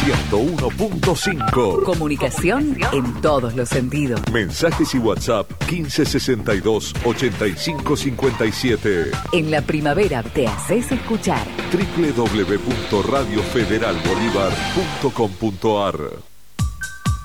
101.5. Comunicación en todos los sentidos. Mensajes y WhatsApp 1562 8557. En la primavera te haces escuchar. www.radiofederalbolívar.com.ar.